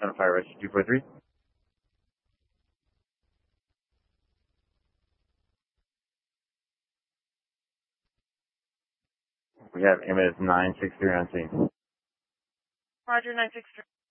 Fire Rescue 243. We have ambulance 963 on scene. Roger, 963.